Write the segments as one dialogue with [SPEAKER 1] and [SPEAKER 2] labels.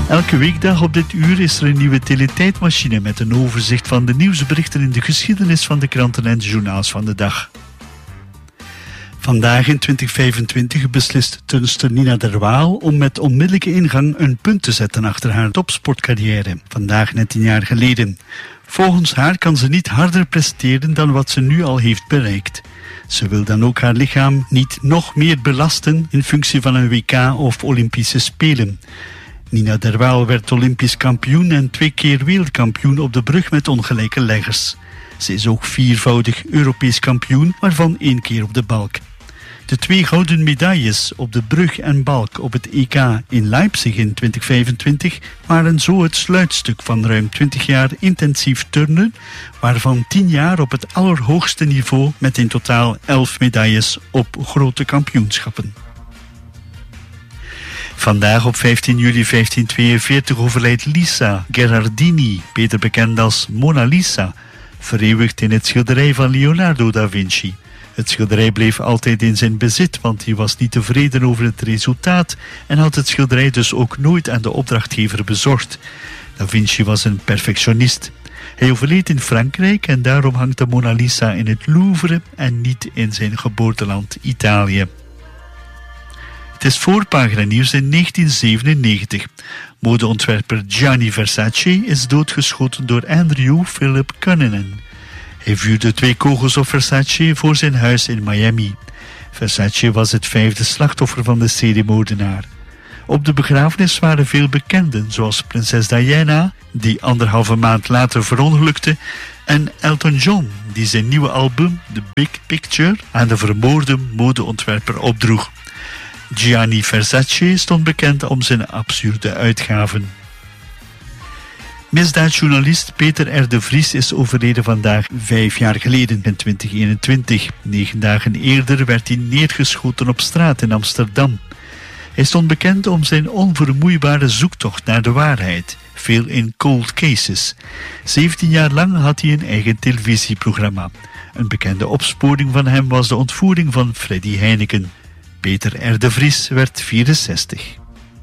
[SPEAKER 1] Elke weekdag op dit uur is er een nieuwe teletijdmachine met een overzicht van de nieuwsberichten in de geschiedenis van de kranten en de journaals van de dag. Vandaag in 2025 beslist turnster Nina de Waal om met onmiddellijke ingang een punt te zetten achter haar topsportcarrière. Vandaag net 10 jaar geleden. Volgens haar kan ze niet harder presteren dan wat ze nu al heeft bereikt. Ze wil dan ook haar lichaam niet nog meer belasten in functie van een WK of Olympische Spelen. Nina de Waal werd Olympisch kampioen en 2 keer wereldkampioen op de brug met ongelijke leggers. Ze is ook 4-voudig Europees kampioen, waarvan 1 keer op de balk. De 2 gouden medailles op de brug en balk op het EK in Leipzig in 2025 waren zo het sluitstuk van ruim 20 jaar intensief turnen, waarvan 10 jaar op het allerhoogste niveau met in totaal 11 medailles op grote kampioenschappen. Vandaag op 15 juli 1542 overlijdt Lisa Gherardini, beter bekend als Mona Lisa, vereeuwigd in het schilderij van Leonardo da Vinci. Het schilderij bleef altijd in zijn bezit, want hij was niet tevreden over het resultaat en had het schilderij dus ook nooit aan de opdrachtgever bezorgd. Da Vinci was een perfectionist. Hij overleed in Frankrijk en daarom hangt de Mona Lisa in het Louvre en niet in zijn geboorteland Italië. Het is voorpagina nieuws in 1997. Modeontwerper Gianni Versace is doodgeschoten door Andrew Philip Cunanan. Hij vuurde 2 kogels op Versace voor zijn huis in Miami. Versace was het 5e slachtoffer van de seriemoordenaar. Op de begrafenis waren veel bekenden, zoals prinses Diana, die 1,5 maand later verongelukte, en Elton John, die zijn nieuwe album The Big Picture aan de vermoorde modeontwerper opdroeg. Gianni Versace stond bekend om zijn absurde uitgaven. Misdaadjournalist Peter R. de Vries is overleden vandaag 5 jaar geleden in 2021. 9 dagen eerder werd hij neergeschoten op straat in Amsterdam. Hij stond bekend om zijn onvermoeibare zoektocht naar de waarheid, veel in cold cases. 17 jaar lang had hij een eigen televisieprogramma. Een bekende opsporing van hem was de ontvoering van Freddy Heineken. Peter R. de Vries werd 64.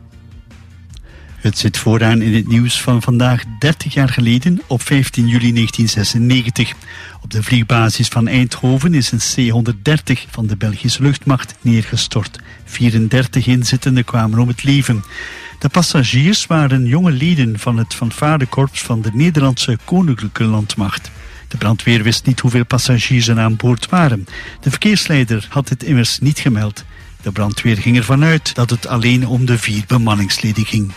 [SPEAKER 1] Het zit vooraan in het nieuws van vandaag 30 jaar geleden op 15 juli 1996. Op de vliegbasis van Eindhoven is een C-130 van de Belgische luchtmacht neergestort. 34 inzittenden kwamen om het leven. De passagiers waren jonge leden van het fanfarekorps van de Nederlandse Koninklijke Landmacht. De brandweer wist niet hoeveel passagiers er aan boord waren. De verkeersleider had het immers niet gemeld. De brandweer ging ervan uit dat het alleen om de 4 bemanningsleden ging.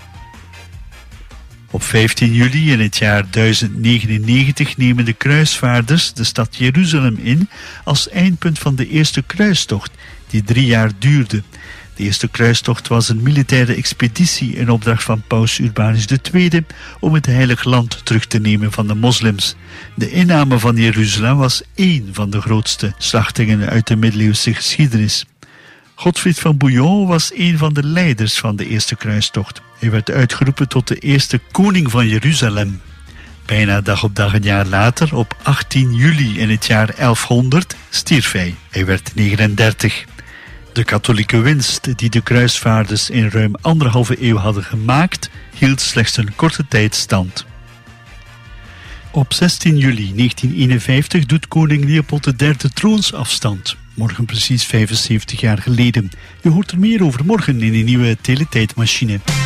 [SPEAKER 1] Op 15 juli in het jaar 1099 nemen de kruisvaarders de stad Jeruzalem in als eindpunt van de eerste kruistocht, die 3 jaar duurde. De eerste kruistocht was een militaire expeditie in opdracht van paus Urbanus II om het heilige land terug te nemen van de moslims. De inname van Jeruzalem was 1 van de grootste slachtingen uit de middeleeuwse geschiedenis. Godfried van Bouillon was 1 van de leiders van de eerste kruistocht. Hij werd uitgeroepen tot de eerste koning van Jeruzalem. Bijna dag op dag een jaar later, op 18 juli in het jaar 1100, stierf hij. Hij werd 39. De katholieke winst die de kruisvaarders in ruim 1,5 eeuw hadden gemaakt, hield slechts een korte tijd stand. Op 16 juli 1951 doet koning Leopold III troonsafstand. Morgen precies 75 jaar geleden. Je hoort er meer over morgen in een nieuwe teletijdmachine.